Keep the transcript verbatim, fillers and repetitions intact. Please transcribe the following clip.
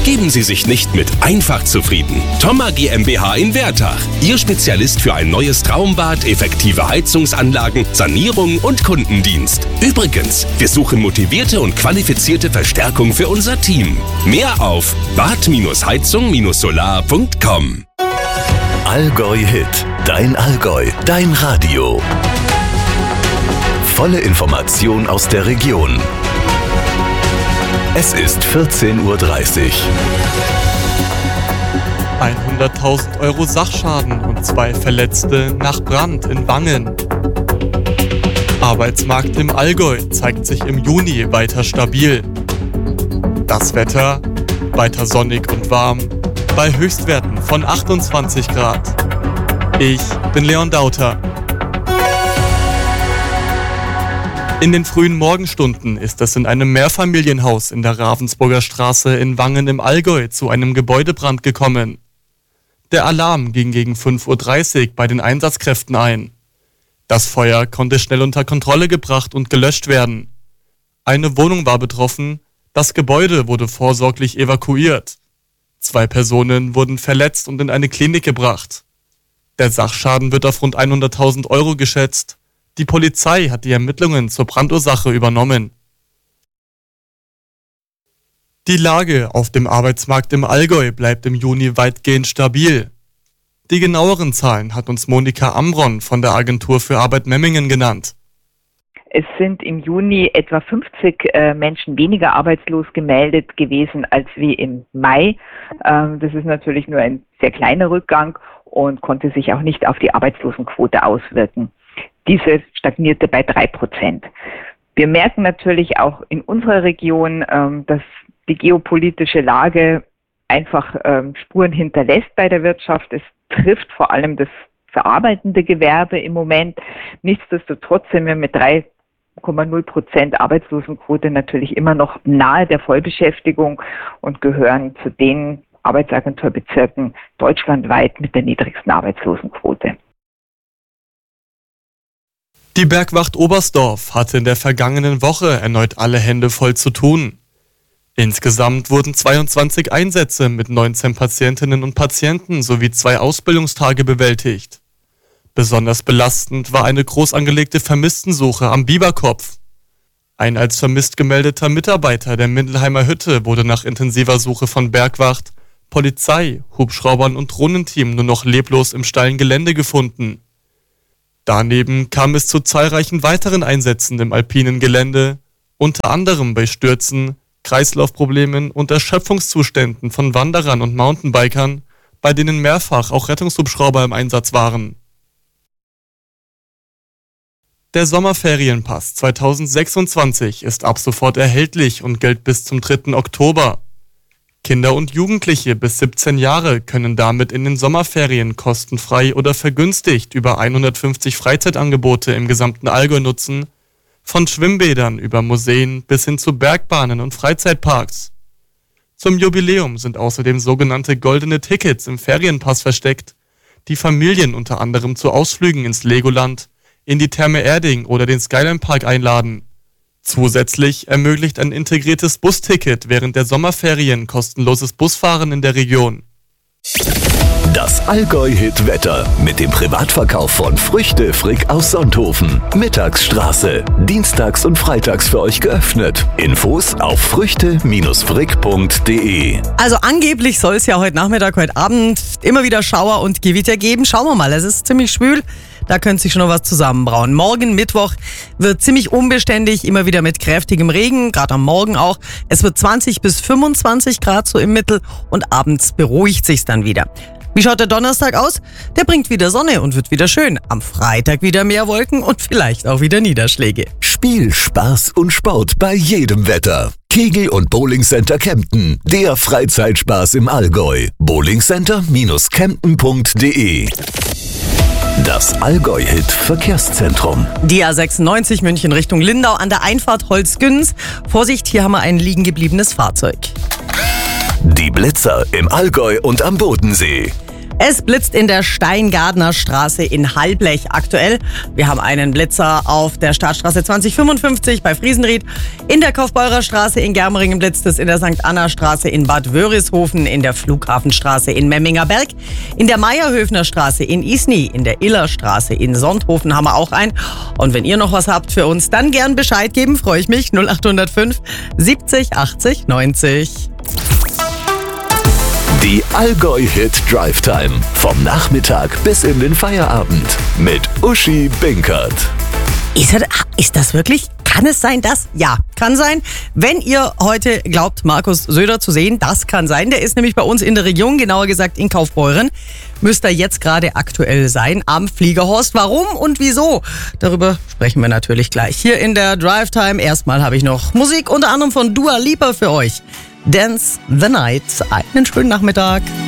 Geben Sie sich nicht mit einfach zufrieden. Thoma GmbH in Wertach. Ihr Spezialist für ein neues Traumbad, effektive Heizungsanlagen, Sanierung und Kundendienst. Übrigens, wir suchen motivierte und qualifizierte Verstärkung für unser Team. Mehr auf bad heizung solar punkt com. Allgäu Hit. Dein Allgäu. Dein Radio. Volle Information aus der Region. Es ist vierzehn Uhr dreißig. hunderttausend Euro Sachschaden und zwei Verletzte nach Brand in Wangen. Arbeitsmarkt im Allgäu zeigt sich im Juni weiter stabil. Das Wetter weiter sonnig und warm bei Höchstwerten von achtundzwanzig Grad. Ich bin Leon Dauter. In den frühen Morgenstunden ist es in einem Mehrfamilienhaus in der Ravensburger Straße in Wangen im Allgäu zu einem Gebäudebrand gekommen. Der Alarm ging gegen fünf Uhr dreißig bei den Einsatzkräften ein. Das Feuer konnte schnell unter Kontrolle gebracht und gelöscht werden. Eine Wohnung war betroffen, das Gebäude wurde vorsorglich evakuiert. Zwei Personen wurden verletzt und in eine Klinik gebracht. Der Sachschaden wird auf rund hunderttausend Euro geschätzt. Die Polizei hat die Ermittlungen zur Brandursache übernommen. Die Lage auf dem Arbeitsmarkt im Allgäu bleibt im Juni weitgehend stabil. Die genaueren Zahlen hat uns Monika Ambron von der Agentur für Arbeit Memmingen genannt. Es sind im Juni etwa fünfzig äh, Menschen weniger arbeitslos gemeldet gewesen als wie im Mai. Ähm, das ist natürlich nur ein sehr kleiner Rückgang und konnte sich auch nicht auf die Arbeitslosenquote auswirken. Diese stagnierte bei drei Prozent. Wir merken natürlich auch in unserer Region, ähm, dass die geopolitische Lage einfach ähm, Spuren hinterlässt bei der Wirtschaft. Es trifft vor allem das verarbeitende Gewerbe im Moment. Nichtsdestotrotz sind wir mit drei Komma null Prozent Arbeitslosenquote natürlich immer noch nahe der Vollbeschäftigung und gehören zu den Arbeitsagenturbezirken deutschlandweit mit der niedrigsten Arbeitslosenquote. Die Bergwacht Oberstdorf hatte in der vergangenen Woche erneut alle Hände voll zu tun. Insgesamt wurden zweiundzwanzig Einsätze mit neunzehn Patientinnen und Patienten sowie zwei Ausbildungstage bewältigt. Besonders belastend war eine groß angelegte Vermisstensuche am Biberkopf. Ein als vermisst gemeldeter Mitarbeiter der Mindelheimer Hütte wurde nach intensiver Suche von Bergwacht, Polizei, Hubschraubern und Drohnenteam nur noch leblos im steilen Gelände gefunden. Daneben kam es zu zahlreichen weiteren Einsätzen im alpinen Gelände, unter anderem bei Stürzen, Kreislaufproblemen und Erschöpfungszuständen von Wanderern und Mountainbikern, bei denen mehrfach auch Rettungshubschrauber im Einsatz waren. Der Sommerferienpass zweitausendsechsundzwanzig ist ab sofort erhältlich und gilt bis zum dritten Oktober. Kinder und Jugendliche bis siebzehn Jahre können damit in den Sommerferien kostenfrei oder vergünstigt über hundertfünfzig Freizeitangebote im gesamten Allgäu nutzen, von Schwimmbädern über Museen bis hin zu Bergbahnen und Freizeitparks. Zum Jubiläum sind außerdem sogenannte goldene Tickets im Ferienpass versteckt, die Familien unter anderem zu Ausflügen ins Legoland, in die Therme Erding oder den Skyline Park einladen. Zusätzlich ermöglicht ein integriertes Busticket während der Sommerferien kostenloses Busfahren in der Region. Das Allgäu-Hit-Wetter mit dem Privatverkauf von Früchte Frick aus Sonthofen. Mittagsstraße. Dienstags und freitags für euch geöffnet. Infos auf früchte frick punkt de. Also angeblich soll es ja heute Nachmittag, heute Abend immer wieder Schauer und Gewitter geben. Schauen wir mal, es ist ziemlich schwül. Da könnte sich schon noch was zusammenbrauen. Morgen, Mittwoch, wird ziemlich unbeständig, immer wieder mit kräftigem Regen, gerade am Morgen auch. Es wird zwanzig bis fünfundzwanzig Grad so im Mittel und abends beruhigt sich's dann wieder. Wie schaut der Donnerstag aus? Der bringt wieder Sonne und wird wieder schön. Am Freitag wieder mehr Wolken und vielleicht auch wieder Niederschläge. Spiel, Spaß und Sport bei jedem Wetter. Kegel- und Bowlingcenter Kempten. Der Freizeitspaß im Allgäu. bowlingcenter Bindestrich kempten punkt de. Das Allgäu-Hit Verkehrszentrum. Die A sechsundneunzig München Richtung Lindau an der Einfahrt Holzgünz. Vorsicht, hier haben wir ein liegen gebliebenes Fahrzeug. Die Blitzer im Allgäu und am Bodensee. Es blitzt in der Steingartner Straße in Halblech aktuell. Wir haben einen Blitzer auf der Startstraße zwanzig fünfundfünfzig bei Friesenried. In der Kaufbeurer Straße in Germeringen blitzt es, in der Sankt Anna Straße in Bad Wörishofen, in der Flughafenstraße in Memminger Berg, in der Meierhöfner Straße in Isny, in der Illerstraße in Sonthofen haben wir auch einen. Und wenn ihr noch was habt für uns, dann gern Bescheid geben, freue ich mich. null acht null fünf siebzig achtzig neunzig. Die Allgäu-Hit Drive Time. Vom Nachmittag bis in den Feierabend. Mit Uschi Binkert. Ist das, ist das wirklich? Kann es sein, dass? Ja, kann sein. Wenn ihr heute glaubt, Markus Söder zu sehen, das kann sein. Der ist nämlich bei uns in der Region, genauer gesagt in Kaufbeuren. Müsste er jetzt gerade aktuell sein am Fliegerhorst. Warum und wieso? Darüber sprechen wir natürlich gleich hier in der Drive Time. Erstmal habe ich noch Musik, unter anderem von Dua Lipa für euch. Dance the Night. Einen schönen Nachmittag.